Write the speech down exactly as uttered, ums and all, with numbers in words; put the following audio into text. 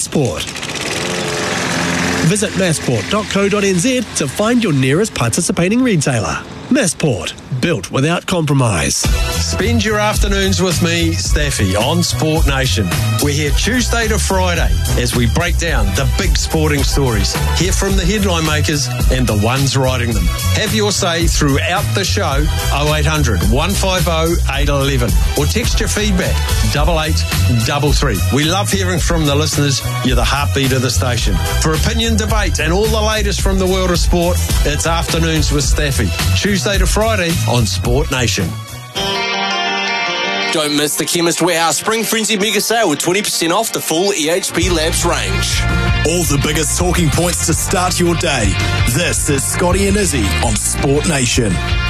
Massport. Visit massport dot co dot n z to find your nearest participating retailer. Massport, built without compromise. Spend your afternoons with me, Staffy, on Sport Nation. We're here Tuesday to Friday as we break down the big sporting stories, hear from the headline makers and the ones writing them. Have your say throughout the show, oh eight hundred, one five oh, eight one one, or text your feedback, double eight double three. We love hearing from the listeners. You're the heartbeat of the station. For opinion, debate and all the latest from the world of sport, it's Afternoons with Staffy, Tuesday to Friday on Sport Nation. Don't miss the Chemist Warehouse Spring Frenzy Mega Sale with twenty percent off the full E H P Labs range. All the biggest talking points to start your day. This is Scotty and Izzy on Sport Nation.